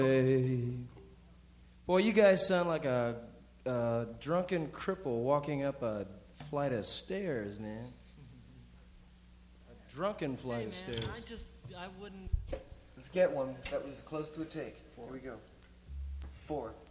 Hey. Boy, you guys sound like a drunken cripple walking up a flight of stairs, man. A drunken flight of stairs. I wouldn't. Let's get one. That was close to a take. Here we go. 4.